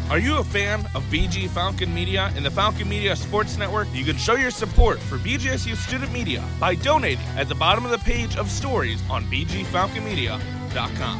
Are you a fan of BG Falcon Media and the Falcon Media Sports Network? You can show your support for BGSU Student Media by donating at the bottom of the page of stories on bgfalconmedia.com.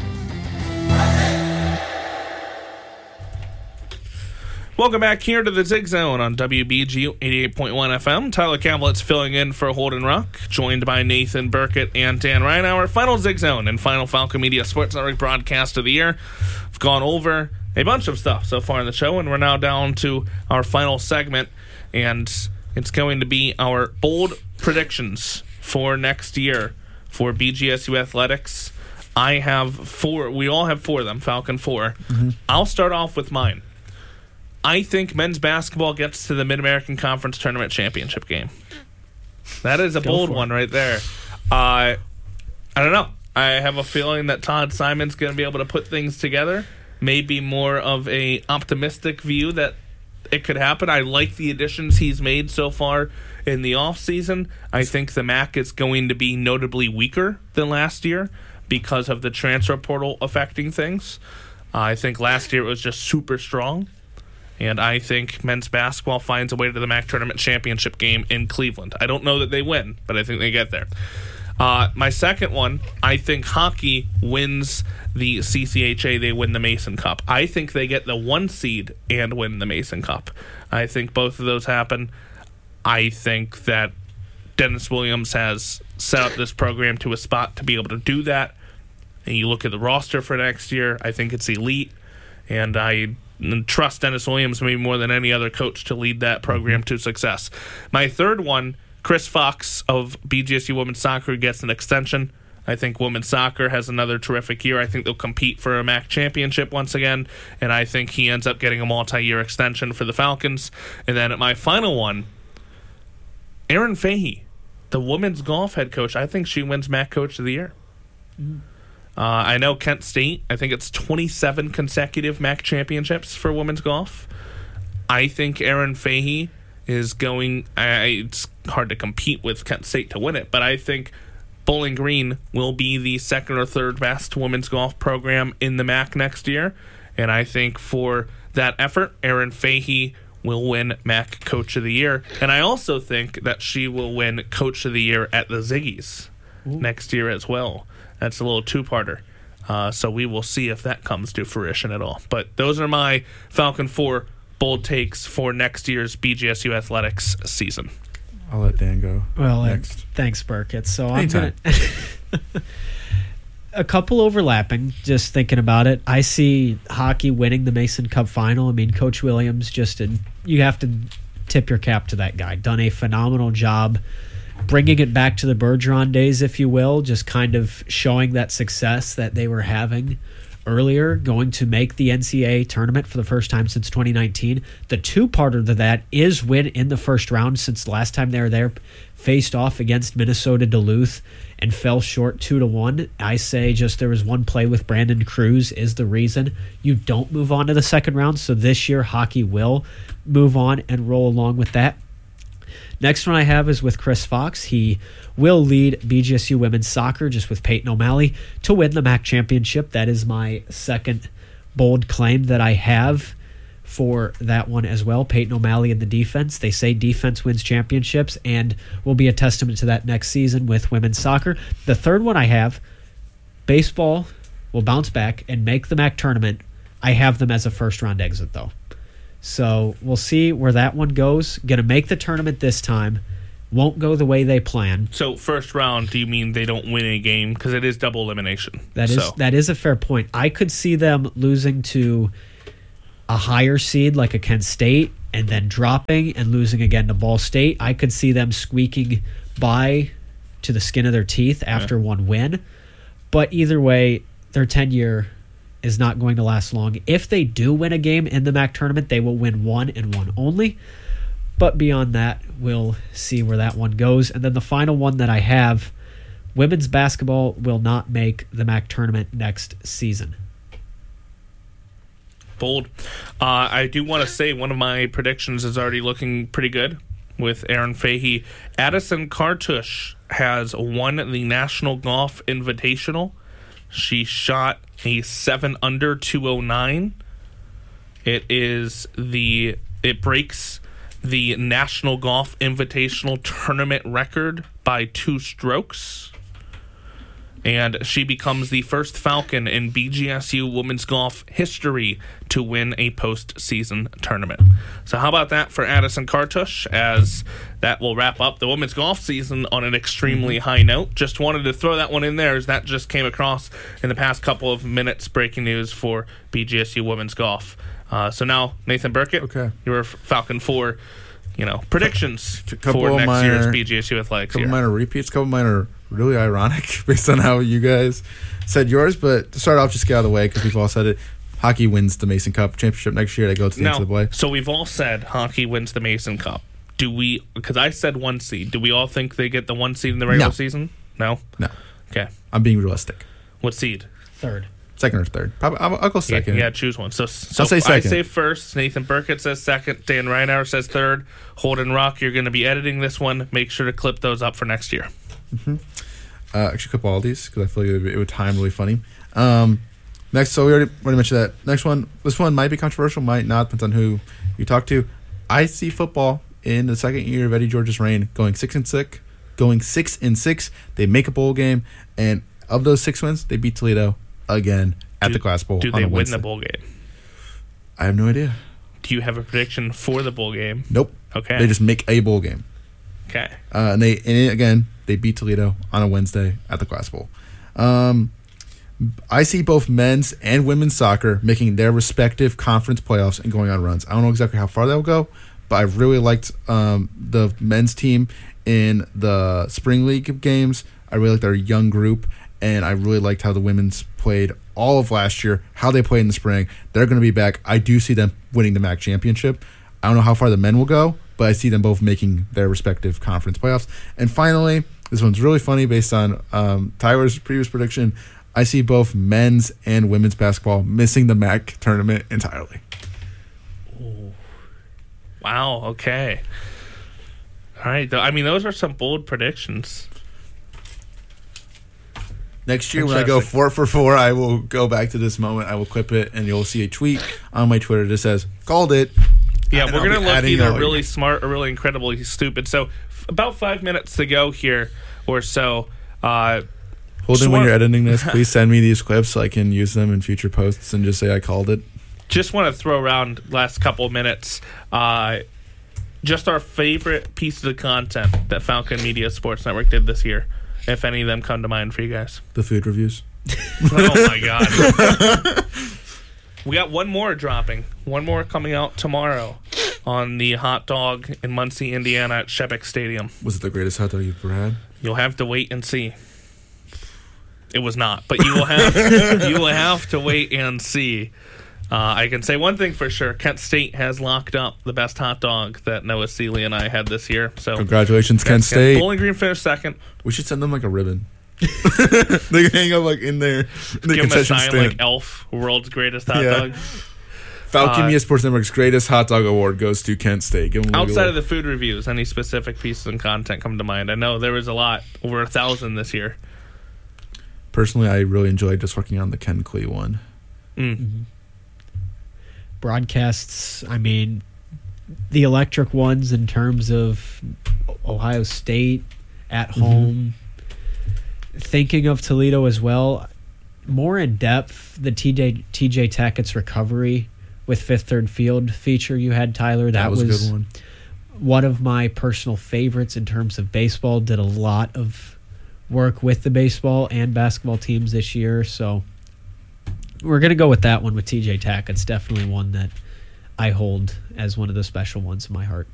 Welcome back here to the Zig Zone on WBGU 88.1 FM. Tyler Cavlett's filling in for Holden Ruck, joined by Nathan Burkett and Dan Ryan. Our final Zig Zone and final Falcon Media Sports Network broadcast of the year. We've gone over a bunch of stuff so far in the show, and we're now down to our final segment, and it's going to be our bold predictions for next year for BGSU Athletics. I have four. We all have four of them, Falcon 4. Mm-hmm. I'll start off with mine. I think men's basketball gets to the Mid-American Conference Tournament Championship game. That is a bold one right there. I don't know. I have a feeling that Todd Simon's going to be able to put things together. Maybe more of a optimistic view that it could happen. I like the additions he's made so far in the offseason. I think the MAC is going to be notably weaker than last year because of the transfer portal affecting things. I think last year it was just super strong. And I think men's basketball finds a way to the MAC Tournament Championship game in Cleveland. I don't know that they win, but I think they get there. My second one, I think hockey wins the CCHA. They win the Mason Cup. I think they get the 1 seed and win the Mason Cup. I think both of those happen. I think that Dennis Williams has set up this program to a spot to be able to do that. And you look at the roster for next year, I think it's elite. And I trust Dennis Williams maybe more than any other coach to lead that program to success. My third one, Chris Fox of BGSU Women's Soccer gets an extension. I think women's soccer has another terrific year. I think they'll compete for a MAC championship once again, and I think he ends up getting a multi-year extension for the Falcons. And then my final one, Erin Fahey, the women's golf head coach. I think she wins MAC Coach of the Year. I know Kent State, I think it's 27 consecutive MAC championships for women's golf. I think Erin Fahey is going... it's hard to compete with Kent State to win it, but I think Bowling Green will be the second or third best women's golf program in the MAC next year, and I think for that effort, Erin Fahey will win MAC Coach of the Year, and I also think that she will win Coach of the Year at the Ziggies next year as well. That's a little two-parter. So we will see if that comes to fruition at all. But those are my Falcon 4 bold takes for next year's BGSU Athletics season. I'll let Dan go. Well, next. Thanks, Burkett. So Anytime. I'm gonna a couple overlapping, just thinking about it. I see hockey winning the Mason Cup final. I mean, Coach Williams you have to tip your cap to that guy. Done a phenomenal job bringing it back to the Bergeron days, if you will, just kind of showing that success that they were having earlier, going to make the NCAA tournament for the first time since 2019. The two-parter to that is win in the first round, since the last time they were there, faced off against Minnesota Duluth and fell short 2-1. I say just there was one play with Brandon Cruz is the reason you don't move on to the second round. So this year, hockey will move on and roll along with that. Next one I have is with Chris Fox. He will lead BGSU Women's Soccer, just with Peyton O'Malley, to win the MAC Championship. That is my second bold claim that I have for that one as well. Peyton O'Malley in the defense. They say defense wins championships, and will be a testament to that next season with women's soccer. The third one I have, baseball will bounce back and make the MAC tournament. I have them as a first-round exit, though. So we'll see where that one goes. Going to make the tournament this time. Won't go the way they plan. So first round, do you mean they don't win a game? Because it is double elimination. That is a fair point. I could see them losing to a higher seed like a Kent State and then dropping and losing again to Ball State. I could see them squeaking by to the skin of their teeth after one win. But either way, their 10-year is not going to last long. If they do win a game in the MAC tournament, they will win one and one only. But beyond that, we'll see where that one goes. And then the final one that I have, women's basketball will not make the MAC tournament next season. Bold. I do want to say one of my predictions is already looking pretty good with Erin Fahey. Addison Cartouche has won the National Golf Invitational. She shot a 7 under 209, It breaks the National Golf Invitational Tournament record by 2 strokes. And she becomes the first Falcon in BGSU women's golf history to win a postseason tournament. So how about that for Addison Cartush, as that will wrap up the women's golf season on an extremely high note. Just wanted to throw that one in there, as that just came across in the past couple of minutes, breaking news for BGSU women's golf. So now, Nathan Burkett, you're Falcon 4, predictions for next year's BGSU Athletics. Couple minor repeats, couple minor really ironic based on how you guys said yours. But to start off, just get out of the way, because we've all said it. Hockey wins the Mason Cup championship next year. They go to the NCAA. So we've all said hockey wins the Mason Cup. Do we? Because I said 1 seed. Do we all think they get the 1 seed in the regular season? No. Okay. I'm being realistic. What seed? Third. Second or third. Probably, I'll go second. Yeah, choose one. So I'll say second. I say first. Nathan Burkett says second. Dan Reinauer says third. Holden Rock, you're going to be editing this one. Make sure to clip those up for next year. Mm-hmm. Actually, clip all these, because I feel like it would time really funny. Next, so we already mentioned that. Next one, this one might be controversial, might not, depends on who you talk to. I see football in the second year of Eddie George's reign going 6-6. They make a bowl game, and of those 6 wins, they beat Toledo again at the Glass Bowl. Do they win the bowl game? I have no idea. Do you have a prediction for the bowl game? Nope. Okay. They just make a bowl game. Okay. And they beat Toledo on a Wednesday at the Glass Bowl. I see both men's and women's soccer making their respective conference playoffs and going on runs. I don't know exactly how far they'll go, but I really liked the men's team in the spring league games. I really liked their young group, and I really liked how the women's played all of last year, how they played in the spring. They're going to be back. I do see them winning the MAC championship. I don't know how far the men will go, but I see them both making their respective conference playoffs. And finally, this one's really funny based on Tyler's previous prediction. I see both men's and women's basketball missing the MAC tournament entirely. Ooh. Wow, okay. All right. I mean, those are some bold predictions. Next year, when I go 4 for 4, I will go back to this moment. I will clip it, and you'll see a tweet on my Twitter that says, "Called it." Yeah, we're going to look either really smart or really incredibly stupid. So about 5 minutes to go here or so. Holden, when you're editing this, please send me these clips so I can use them in future posts and just say I called it. Just want to throw around last couple of minutes just our favorite pieces of content that Falcon Media Sports Network did this year, if any of them come to mind for you guys. The food reviews. Oh, my God. We got one more dropping. One more coming out tomorrow on the hot dog in Muncie, Indiana at Shebeck Stadium. Was it the greatest hot dog you've ever had? You'll have to wait and see. It was not, but you will have to wait and see. I can say one thing for sure. Kent State has locked up the best hot dog that Noah Seeley and I had this year. So congratulations, Kent State. Bowling Green finished second. We should send them like a ribbon. They can hang up like in there. Give them a sign like Elf, world's greatest hot dog. Falcon Media Sports Network's greatest hot dog award goes to Kent State. Give them outside of the food reviews, any specific pieces of content come to mind? I know there was a lot, over 1,000 this year. Personally, I really enjoyed just working on the Ken Klee one. Mm-hmm. Broadcasts, I mean, the electric ones in terms of Ohio State at home. Thinking of Toledo as well, more in depth, the TJ Tackett's recovery with Fifth Third Field feature you had, Tyler. That was a good one. One of my personal favorites in terms of baseball. Did a lot of work with the baseball and basketball teams this year, so we're going to go with that one with TJ Tackett. It's definitely one that I hold as one of the special ones in my heart.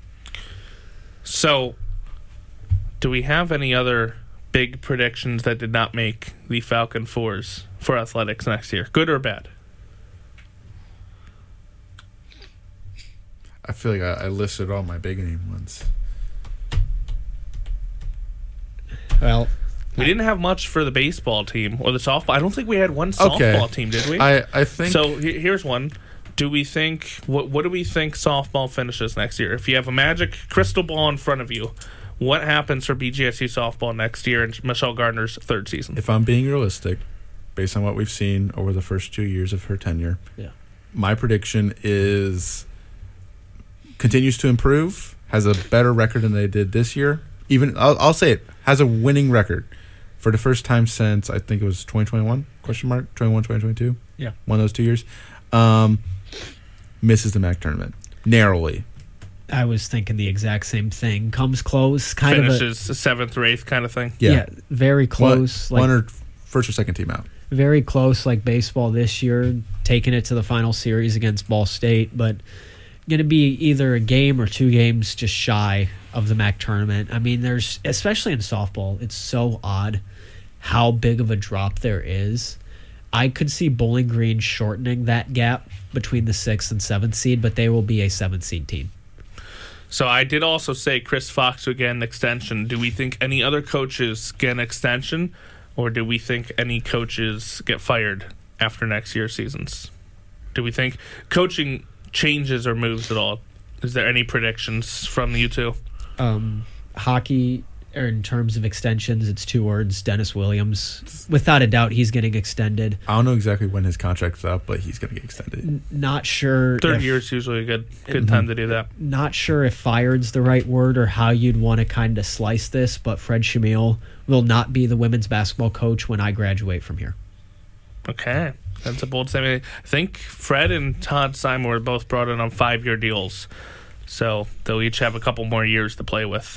So, do we have any other big predictions that did not make the Falcon Fours for athletics next year? Good or bad? I feel like I listed all my big name ones. Well, we didn't have much for the baseball team or the softball. I don't think we had one softball team, did we? I think so. Here's one. Do we think what do we think softball finishes next year? If you have a magic crystal ball in front of you, what happens for BGSU softball next year in Michelle Gardner's third season? If I'm being realistic, based on what we've seen over the first 2 years of her tenure, my prediction is continues to improve, has a better record than they did this year. Even I'll say it, has a winning record for the first time since I think it was 2021 question mark 2022. Yeah, one of those 2 years. Misses the MAC tournament narrowly. I was thinking the exact same thing. Comes close, Finishes 7th or 8th kind of thing. Yeah, very close. One or first or second team out. Very close, like baseball this year, taking it to the final series against Ball State, but going to be either a game or 2 games just shy of the MAC tournament. I mean, there's, especially in softball, it's so odd how big of a drop there is. I could see Bowling Green shortening that gap between the 6th and 7th seed, but they will be a 7th seed team. So I did also say Chris Fox would get an extension. Do we think any other coaches get an extension, or do we think any coaches get fired after next year's seasons? Do we think coaching changes or moves at all? Is there any predictions from you two? Hockey, or in terms of extensions, it's 2 words: Dennis Williams. Without a doubt, he's getting extended. I don't know exactly when his contract's up, but he's going to get extended. Not sure. 3rd year's usually a good time to do that. Not sure if fired's the right word or how you'd want to kind of slice this, but Fred Shamil will not be the women's basketball coach when I graduate from here. Okay. That's a bold statement. I think Fred and Todd Simon were both brought in on 5-year deals, so they'll each have a couple more years to play with.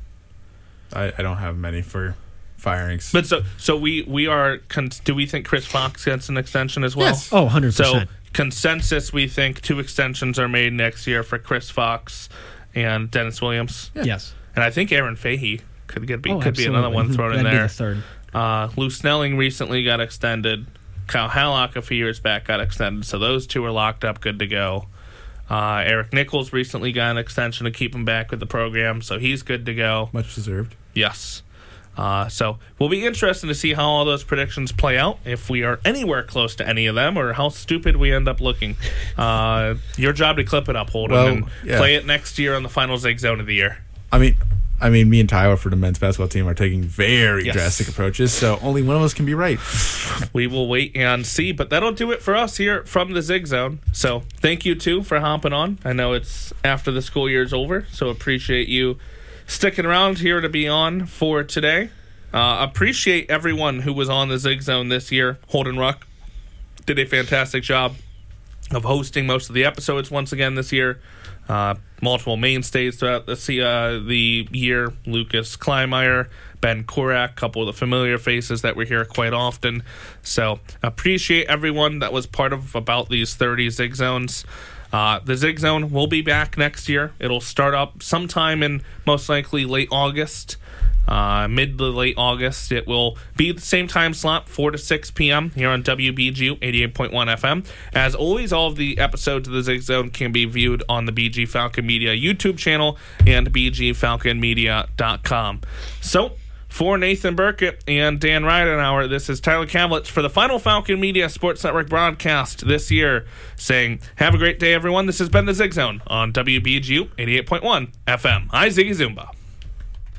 I don't have many for firings. But so we are. Do we think Chris Fox gets an extension as well? Yes. Oh, 100%. So consensus, we think 2 extensions are made next year for Chris Fox and Dennis Williams. Yeah. Yes. And I think Aaron Fahey could be another absolutely. one thrown in That'd be there. the 3rd. Lou Snelling recently got extended. Kyle Hallock a few years back got extended. So those 2 are locked up, good to go. Eric Nichols recently got an extension to keep him back with the program, so he's good to go. Much deserved. Yes. So we'll be interested to see how all those predictions play out, if we are anywhere close to any of them, or how stupid we end up looking. Your job to clip it up, Holden, and play it next year on the final Zig Zone of the year. I mean, me and Tyler for the men's basketball team are taking very drastic approaches, so only one of us can be right. We will wait and see, but that'll do it for us here from the Zig Zone. So thank you, too, for hopping on. I know it's after the school year's over, so appreciate you sticking around here to be on for today. Appreciate everyone who was on the Zig Zone this year. Holden Ruck did a fantastic job of hosting most of the episodes once again this year. Multiple mainstays throughout the year. Lucas Kleinmeyer, Ben Korak, a couple of the familiar faces that were here quite often. So appreciate everyone that was part of about these 30 Zig Zones. The Zig Zone will be back next year. It'll start up sometime in most likely late August. Mid to late August. It will be the same time slot, 4 to 6 p.m. here on WBGU 88.1 FM. As always, all of the episodes of the Zig Zone can be viewed on the BG Falcon Media YouTube channel and bgfalconmedia.com. So, for Nathan Burkett and Dan Ridenauer, this is Tyler Kamlitz for the final Falcon Media Sports Network broadcast this year, saying, have a great day, everyone. This has been the Zig Zone on WBGU 88.1 FM. Hi, Ziggy Zumba.